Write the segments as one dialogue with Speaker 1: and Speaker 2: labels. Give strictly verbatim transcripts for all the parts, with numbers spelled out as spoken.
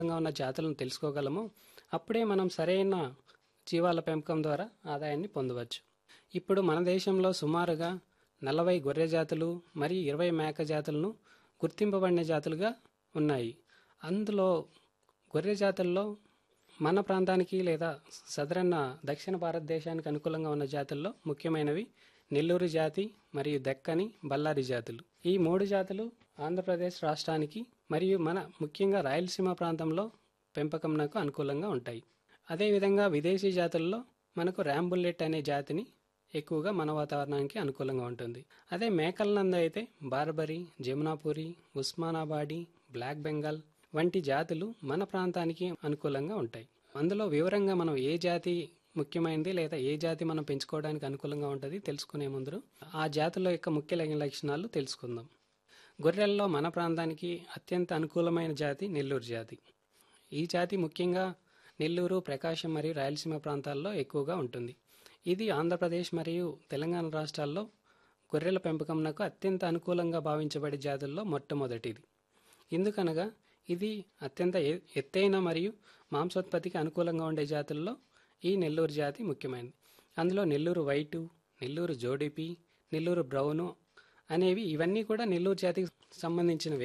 Speaker 1: ఉన్న జాతులను తెలుసుకోగలమో అప్పుడే మనం సరైన జీవాల పెంపకం ద్వారా ఆదాయాన్ని పొందవచ్చు. ఇప్పుడు మన దేశంలో సుమారుగా నలభై గొర్రె జాతులు మరియు ఇరవై మేక జాతులను గుర్తింపబడిన జాతులుగా ఉన్నాయి. అందులో గొర్రె జాతుల్లో మన ప్రాంతానికి లేదా సదరన్ దక్షిణ భారతదేశానికి అనుకూలంగా ఉన్న జాతుల్లో ముఖ్యమైనవి నెల్లూరు జాతి మరియు దక్కని, బళ్ళారి జాతులు. ఈ మూడు జాతులు ఆంధ్రప్రదేశ్ రాష్ట్రానికి మరియు మన ముఖ్యంగా రాయలసీమ ప్రాంతంలో పెంపకంకు అనుకూలంగా ఉంటాయి. అదేవిధంగా విదేశీ జాతుల్లో మనకు ర్యాంబుల్లెట్ అనే జాతిని ఎక్కువగా మన వాతావరణానికి అనుకూలంగా ఉంటుంది. అదే మేకల నందు అయితే బార్బరీ, జమునాపురి, ఉస్మానాబాడి, బ్లాక్ బెంగాల్ వంటి జాతులు మన ప్రాంతానికి అనుకూలంగా ఉంటాయి. అందులో వివరంగా మనం ఏ జాతి ముఖ్యమైనది లేదా ఏ జాతి మనం పెంచుకోవడానికి అనుకూలంగా ఉంటుంది తెలుసుకునే ముందు ఆ జాతుల యొక్క ముఖ్య లక్షణాలు తెలుసుకుందాం. గొర్రెల్లో మన ప్రాంతానికి అత్యంత అనుకూలమైన జాతి నెల్లూరు జాతి. ఈ జాతి ముఖ్యంగా నెల్లూరు, ప్రకాశం మరియు రాయలసీమ ప్రాంతాల్లో ఎక్కువగా ఉంటుంది. ఇది ఆంధ్రప్రదేశ్ మరియు తెలంగాణ రాష్ట్రాల్లో గొర్రెల పెంపకంకు అత్యంత అనుకూలంగా భావించబడే జాతుల్లో మొట్టమొదటిది. ఎందుకనగా ఇది అత్యంత ఎత్తైన మరియు మాంసోత్పత్తికి అనుకూలంగా ఉండే జాతుల్లో ఈ నెల్లూరు జాతి ముఖ్యమైనది. అందులో నెల్లూరు వైటు, నెల్లూరు జోడిపి, నెల్లూరు బ్రౌను అనేవి ఇవన్నీ కూడా నెల్లూరు జాతికి సంబంధించినవే.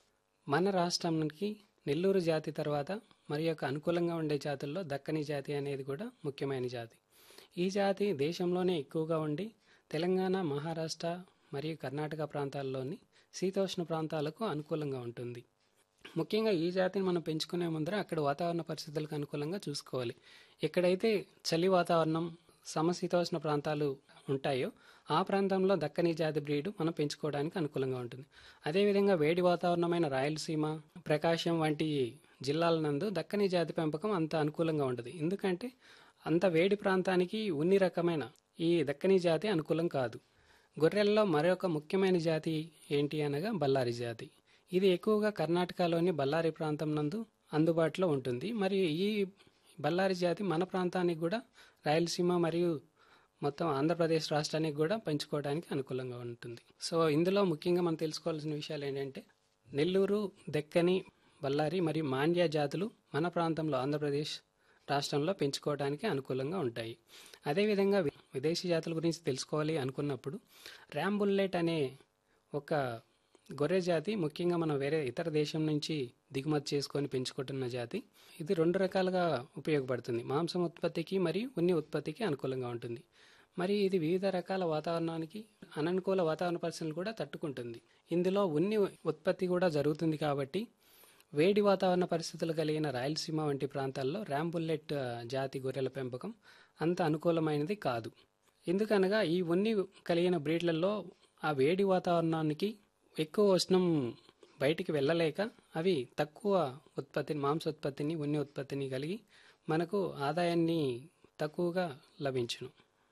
Speaker 1: మన రాష్ట్రానికి నెల్లూరు జాతి తర్వాత మరి యొక్క అనుకూలంగా ఉండే జాతుల్లో దక్కని జాతి అనేది కూడా ముఖ్యమైన జాతి. ఈ జాతి దేశంలోనే ఎక్కువగా ఉండి తెలంగాణ, మహారాష్ట్ర మరియు కర్ణాటక ప్రాంతాల్లోని శీతోష్ణ ప్రాంతాలకు అనుకూలంగా ఉంటుంది. ముఖ్యంగా ఈ జాతిని మనం పెంచుకునే ముందర అక్కడ వాతావరణ పరిస్థితులకు అనుకూలంగా చూసుకోవాలి. ఎక్కడైతే చలి వాతావరణం, సమశీతోష్ణ ప్రాంతాలు ఉంటాయో ఆ ప్రాంతంలో దక్కని జాతి బ్రీడ్ మనం పెంచుకోవడానికి అనుకూలంగా ఉంటుంది. అదేవిధంగా వేడి వాతావరణమైన రాయలసీమ, ప్రకాశం వంటి జిల్లాల నందు దక్కని జాతి పెంపకం అంత అనుకూలంగా ఉంటుంది. ఎందుకంటే అంత వేడి ప్రాంతానికి ఉన్ని రకమైన ఈ దక్కని జాతి అనుకూలం కాదు. గొర్రెల్లో మరొక ముఖ్యమైన జాతి ఏంటి అనగా బళ్ళారి జాతి. ఇది ఎక్కువగా కర్ణాటకలోని బళ్ళారి ప్రాంతం నందు అందుబాటులో ఉంటుంది. మరియు ఈ బళ్ళారి జాతి మన ప్రాంతానికి కూడా రాయలసీమ మరియు మొత్తం ఆంధ్రప్రదేశ్ రాష్ట్రానికి కూడా పెంచుకోవడానికి అనుకూలంగా ఉంటుంది. సో ఇందులో ముఖ్యంగా మనం తెలుసుకోవాల్సిన విషయాలు ఏంటంటే నెల్లూరు, దక్కని, బళ్ళారి మరియు మాండ్య జాతులు మన ప్రాంతంలో ఆంధ్రప్రదేశ్ రాష్ట్రంలో పెంచుకోవడానికి అనుకూలంగా ఉంటాయి. అదేవిధంగా విదేశీ జాతుల గురించి తెలుసుకోవాలి అనుకున్నప్పుడు ర్యాంబుల్లెట్ అనే ఒక గొర్రె జాతి ముఖ్యంగా మనం వేరే ఇతర దేశం నుంచి దిగుమతి చేసుకొని పెంచుకుంటున్న జాతి. ఇది రెండు రకాలుగా ఉపయోగపడుతుంది. మాంసం ఉత్పత్తికి మరియు ఉన్ని ఉత్పత్తికి అనుకూలంగా ఉంటుంది. మరి ఇది వివిధ రకాల వాతావరణానికి, అననుకూల వాతావరణ పరిస్థితులు కూడా తట్టుకుంటుంది. ఇందులో ఉన్ని ఉత్పత్తి కూడా జరుగుతుంది కాబట్టి వేడి వాతావరణ పరిస్థితులు కలిగిన రాయలసీమ వంటి ప్రాంతాల్లో ర్యాంబుల్లెట్ జాతి గొర్రెల పెంపకం అంత అనుకూలమైనది కాదు. ఎందుకనగా ఈ ఉన్ని కలిగిన బ్రీడ్లలో ఆ వేడి వాతావరణానికి ఎక్కువ ఉష్ణం బయటికి వెళ్ళలేక అవి తక్కువ ఉత్పత్తిని, మాంసోత్పత్తిని, ఉన్ని ఉత్పత్తిని కలిగి మనకు ఆదాయాన్ని తక్కువగా లభించును.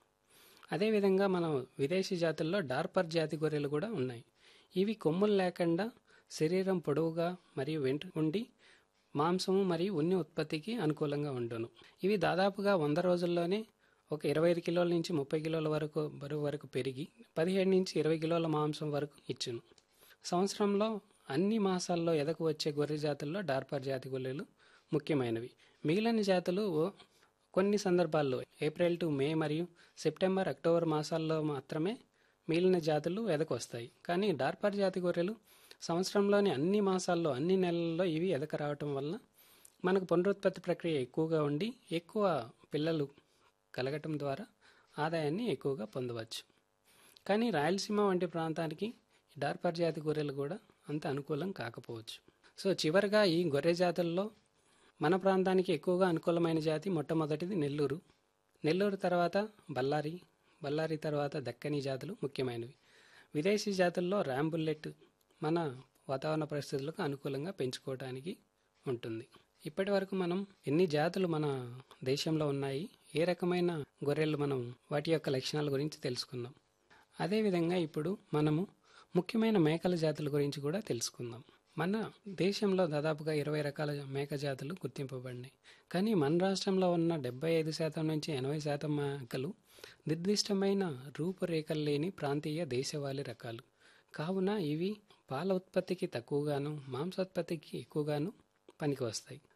Speaker 1: అదేవిధంగా మనం విదేశీ జాతుల్లో డార్పర్ జాతి గొర్రెలు కూడా ఉన్నాయి. ఇవి కొమ్ములు లేకుండా శరీరం పొడవుగా మరియు వెంట్రు ఉండి మాంసము మరియు ఉన్ని ఉత్పత్తికి అనుకూలంగా ఉండును. ఇవి దాదాపుగా వంద రోజుల్లోనే ఒక ఇరవై ఐదు కిలోల నుంచి ముప్పై కిలోల వరకు బరువు వరకు పెరిగి పదిహేడు నుంచి ఇరవై కిలోల మాంసం వరకు ఇచ్చును. సంవత్సరంలో అన్ని మాసాల్లో ఎదకు వచ్చే గొర్రె జాతుల్లో డార్పర్ జాతి గొర్రెలు ముఖ్యమైనవి. మిగిలిన జాతులు కొన్ని సందర్భాల్లో ఏప్రిల్ టు మే మరియు సెప్టెంబర్, అక్టోబర్ మాసాల్లో మాత్రమే మిగిలిన జాతులు ఎదకు వస్తాయి. కానీ డార్పర్ జాతి గొర్రెలు సంవత్సరంలోని అన్ని మాసాల్లో, అన్ని నెలల్లో ఇవి ఎదక రావటం వల్ల మనకు పునరుత్పత్తి ప్రక్రియ ఎక్కువగా ఉండి ఎక్కువ పిల్లలు కలగటం ద్వారా ఆదాయాన్ని ఎక్కువగా పొందవచ్చు. కానీ రాయలసీమ వంటి ప్రాంతానికి డార్పర్ జాతి గొర్రెలు కూడా అంత అనుకూలం కాకపోవచ్చు. సో చివరిగా ఈ గొర్రె జాతుల్లో మన ప్రాంతానికి ఎక్కువగా అనుకూలమైన జాతి మొట్టమొదటిది నెల్లూరు. నెల్లూరు తర్వాత బళ్ళారి, బళ్ళారి తర్వాత దక్కని జాతులు ముఖ్యమైనవి. విదేశీ జాతుల్లో ర్యాంబుల్లెట్ మన వాతావరణ పరిస్థితులకు అనుకూలంగా పెంచుకోవడానికి ఉంటుంది. ఇప్పటి వరకు మనం ఎన్ని జాతులు మన దేశంలో ఉన్నాయి, ఏ రకమైన గొర్రెలు మనం వాటి యొక్క లక్షణాల గురించి తెలుసుకున్నాం. అదేవిధంగా ఇప్పుడు మనము ముఖ్యమైన మేకల జాతుల గురించి కూడా తెలుసుకుందాం. మన దేశంలో దాదాపుగా ఇరవై రకాల మేక జాతులు గుర్తింపబడినాయి. కానీ మన రాష్ట్రంలో ఉన్న డెబ్బై ఐదు శాతం నుంచి ఎనభై శాతం మేకలు నిర్దిష్టమైన రూపురేఖలు లేని ప్రాంతీయ దేశవాళీ రకాలు. కావున ఇవి పాల ఉత్పత్తికి తక్కువగాను, మాంసోత్పత్తికి ఎక్కువగాను పనికి వస్తాయి.